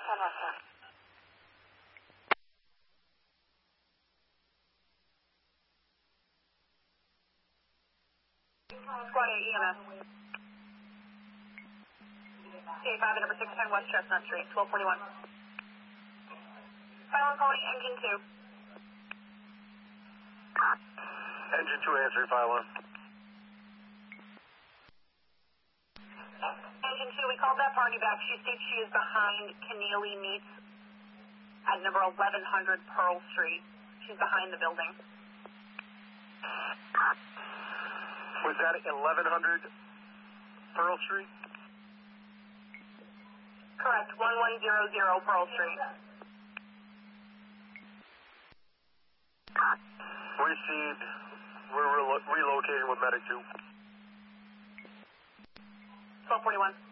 Squad 8 EMS. CA5 at number 610 West Chestnut Street, 1241. Final calling engine 2. Engine 2 answering 5-1. Engine 2, we called that party back. She states she is behind Keneally Meats at number 1100 Pearl Street. She's behind the building. Was that 1100 Pearl Street? Correct, 1100 Pearl Street. Received. We're relocating with Medic 2. 1241.